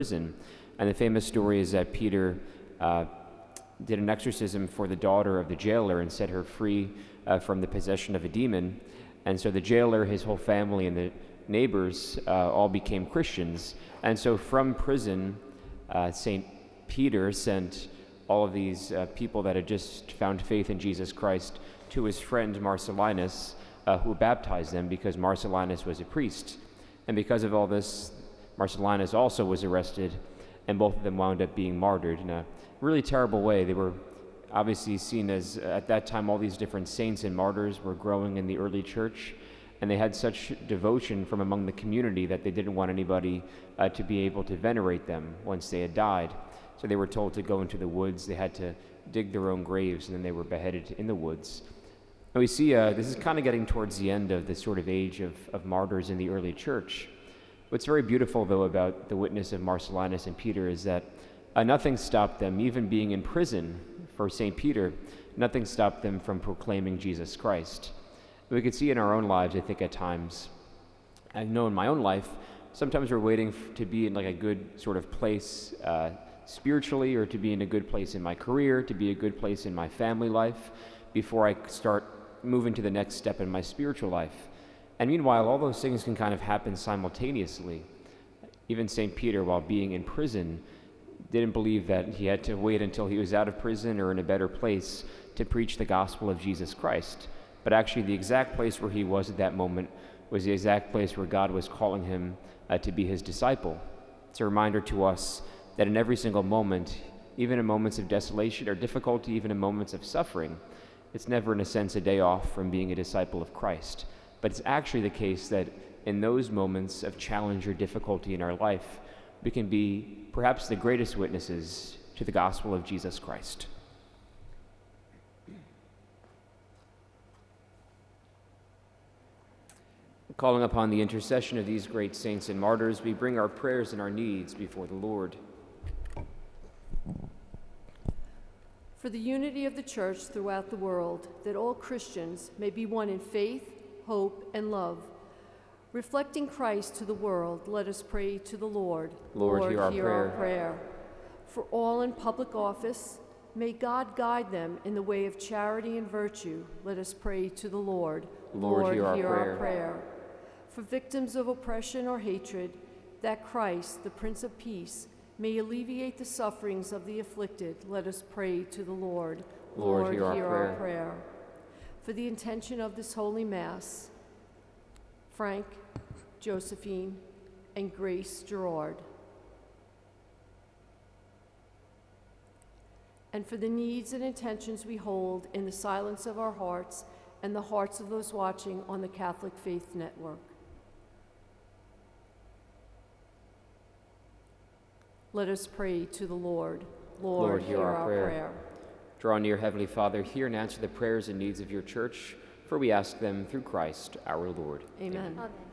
prison. And the famous story is that Peter did an exorcism for the daughter of the jailer and set her free from the possession of a demon. And so the jailer, his whole family, and the neighbors all became Christians. And so from prison, St. Peter sent all of these people that had just found faith in Jesus Christ to his friend Marcellinus, who baptized them because Marcellinus was a priest. And because of all this, Marcellinus also was arrested, and both of them wound up being martyred in a really terrible way. They were obviously seen as, at that time, all these different saints and martyrs were growing in the early church, and they had such devotion from among the community that they didn't want anybody to be able to venerate them once they had died. So they were told to go into the woods. They had to dig their own graves, and then they were beheaded in the woods. And we see this is kind of getting towards the end of this sort of age of martyrs in the early church. What's very beautiful, though, about the witness of Marcellinus and Peter is that nothing stopped them, even being in prison for St. Peter, nothing stopped them from proclaiming Jesus Christ. And we could see in our own lives, I think, at times, I know in my own life, sometimes we're waiting to be in like a good sort of place spiritually, or to be in a good place in my career, to be a good place in my family life, before I start moving to the next step in my spiritual life. And meanwhile, all those things can kind of happen simultaneously. Even St. Peter, while being in prison, didn't believe that he had to wait until he was out of prison or in a better place to preach the gospel of Jesus Christ. But actually, the exact place where he was at that moment was the exact place where God was calling him to be his disciple. It's a reminder to us that in every single moment, even in moments of desolation or difficulty, even in moments of suffering, it's never, in a sense, a day off from being a disciple of Christ. But it's actually the case that in those moments of challenge or difficulty in our life, we can be perhaps the greatest witnesses to the gospel of Jesus Christ. Calling upon the intercession of these great saints and martyrs, we bring our prayers and our needs before the Lord. For the unity of the Church throughout the world, that all Christians may be one in faith, hope, and love. Reflecting Christ to the world, let us pray to the Lord. Lord, hear our prayer. For all in public office, may God guide them in the way of charity and virtue. Let us pray to the Lord. Lord, hear our prayer. For victims of oppression or hatred, that Christ, the Prince of Peace, may alleviate the sufferings of the afflicted. Let us pray to the Lord. Lord, hear our prayer. For the intention of this Holy Mass, Frank, Josephine, and Grace Gerard. And for the needs and intentions we hold in the silence of our hearts and the hearts of those watching on the Catholic Faith Network. Let us pray to the Lord. Lord, hear our prayer. Draw near, Heavenly Father, hear and answer the prayers and needs of your church, for we ask them through Christ our Lord. Amen. Amen.